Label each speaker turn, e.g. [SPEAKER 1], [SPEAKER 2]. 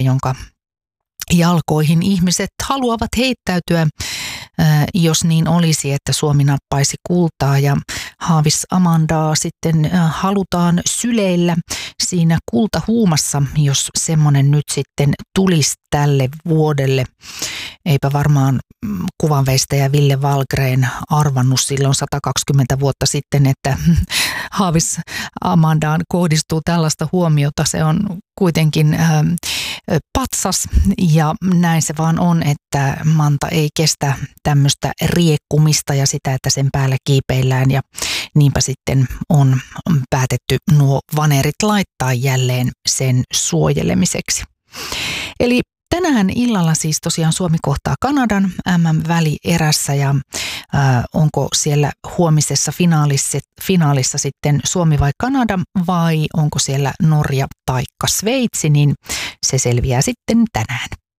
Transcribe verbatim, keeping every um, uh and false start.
[SPEAKER 1] jonka jalkoihin ihmiset haluavat heittäytyä, jos niin olisi, että Suomi nappaisi kultaa, ja Haavis Amandaa sitten halutaan syleillä siinä kultahuumassa, jos semmoinen nyt sitten tulisi tälle vuodelle. Eipä varmaan kuvanveistäjä Ville Wahlgren arvannut silloin sata kaksikymmentä vuotta sitten, että Haavis Amandaan kohdistuu tällaista huomiota. Se on kuitenkin äh, patsas, ja näin se vaan on, että manta ei kestä tämmöistä riekkumista ja sitä, että sen päällä kiipeillään, ja niinpä sitten on päätetty nuo vanerit laittaa jälleen sen suojelemiseksi. Eli tänään illalla siis tosiaan Suomi kohtaa Kanadan M M-välierässä, ja äh, onko siellä huomisessa finaalissa, finaalissa sitten Suomi vai Kanada, vai onko siellä Norja taikka Sveitsi, niin se selviää sitten tänään.